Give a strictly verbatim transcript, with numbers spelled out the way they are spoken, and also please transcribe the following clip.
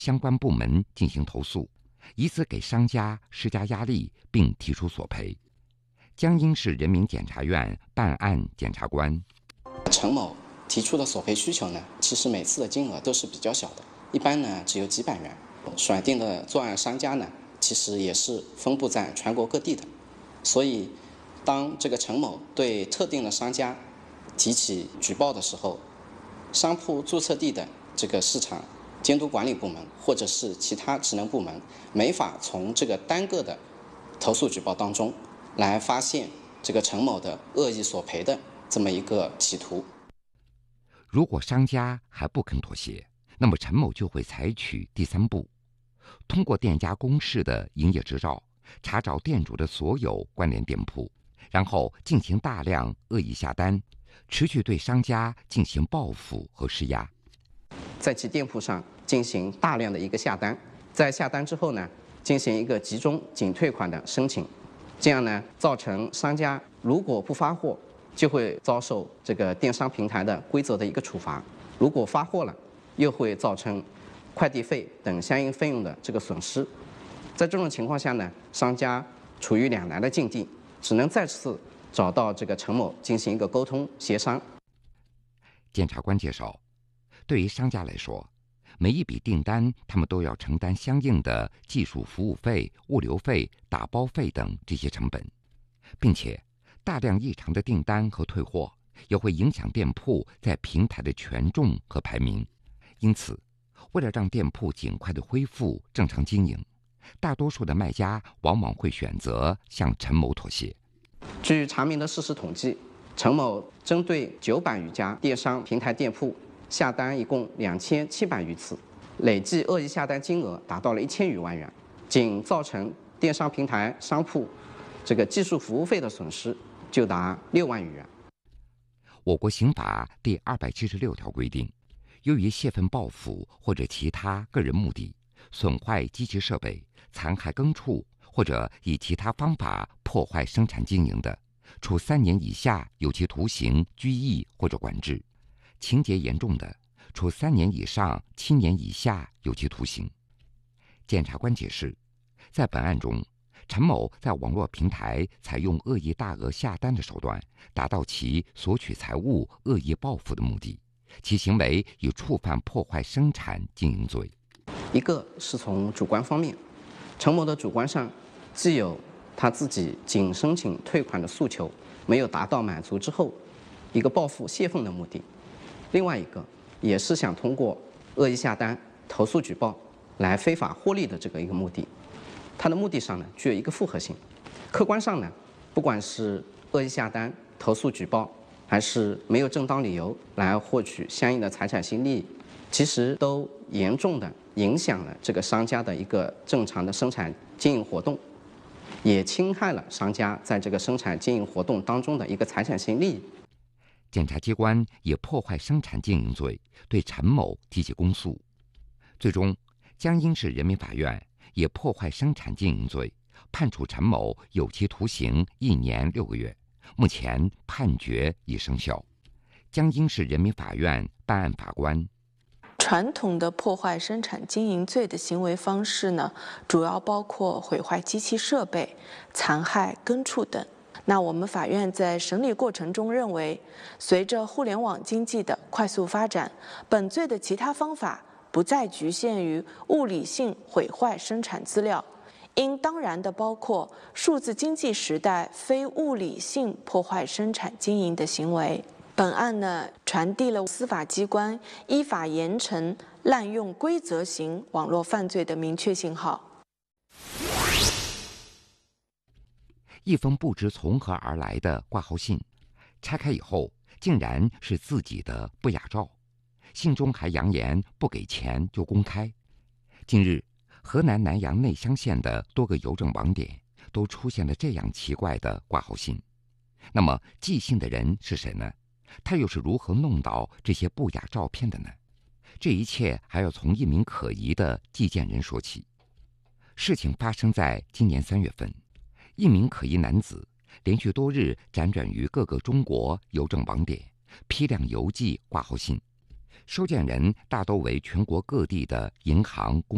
相关部门进行投诉，以此给商家施加压力，并提出索赔。江阴市人民检察院办案检察官陈某提出的索赔需求呢，其实每次的金额都是比较小的，一般呢只有几百元。甩定的作案商家呢，其实也是分布在全国各地的，所以当这个陈某对特定的商家提起举报的时候，商铺注册地的这个市场监督管理部门或者是其他职能部门没法从这个单个的投诉举报当中来发现这个陈某的恶意索赔的这么一个企图。 如果商家还不肯妥协，那么陈某就会采取第三步，通过店家公示的营业执照查找店主的所有关联店铺，然后进行大量恶意下单，持续对商家进行报复和施压， 在其店铺上进行大量的一个下单，在下单之后呢，进行一个集中仅退款的申请，这样呢，造成商家如果不发货，就会遭受这个电商平台的规则的一个处罚；如果发货了，又会造成快递费等相应费用的这个损失。在这种情况下呢，商家处于两难的境地，只能再次找到这个陈某进行一个沟通协商。 检察官介绍，对于商家来说，每一笔订单他们都要承担相应的技术服务费、物流费、打包费等这些成本，并且大量异常的订单和退货也会影响店铺在平台的权重和排名。因此，为了让店铺尽快的恢复正常经营，大多数的卖家往往会选择向陈某妥协。 据查明的事实统计，陈某针对九百余家电商平台店铺下单一共两千七百余次，累计恶意下单金额达到了一千余万元，仅造成电商平台商铺这个技术服务费的损失就达六万余元。 我国刑法第二百七十六条规定，由于泄愤报复或者其他个人目的，损坏机器设备、残害耕畜或者以其他方法破坏生产经营的，处三年以下有期徒刑、拘役或者管制；情节严重的，处三年以上七年以下有期徒刑。检察官解释，在本案中，陈某在网络平台采用恶意大额下单的手段，达到其索取财物、恶意报复的目的，其行为已触犯破坏生产经营罪。 一个是从主观方面，陈某的主观上既有他自己仅申请退款的诉求没有达到满足之后，一个报复泄愤的目的；另外一个也是想通过恶意下单、投诉举报来非法获利的这个一个目的。它的目的上呢，具有一个复合性。客观上呢，不管是恶意下单、投诉举报，还是没有正当理由来获取相应的财产性利益，其实都严重的影响了这个商家的一个正常的生产经营活动，也侵害了商家在这个生产经营活动当中的一个财产性利益。 检察机关以破坏生产经营罪对陈某提起公诉，最终江阴市人民法院以破坏生产经营罪判处陈某有期徒刑一年六个月，目前判决已生效。江阴市人民法院办案法官传统的破坏生产经营罪的行为方式呢，主要包括毁坏机器设备、残害耕畜等。那我们法院在审理过程中认为，随着互联网经济的快速发展，本罪的其他方法不再局限于物理性毁坏生产资料，应当然地包括数字经济时代非物理性破坏生产经营的行为。本案呢，传递了司法机关依法严惩滥用规则型网络犯罪的明确信号。 一封不知从何而来的挂号信，拆开以后竟然是自己的不雅照，信中还扬言不给钱就公开。近日，河南南阳内乡县的多个邮政网点都出现了这样奇怪的挂号信。那么寄信的人是谁呢？他又是如何弄到这些不雅照片的呢？这一切还要从一名可疑的寄件人说起。事情发生在今年三月份，一名可疑男子连续多日辗转于各个中国邮政网点，批量邮寄挂号信，收件人大都为全国各地的银行、公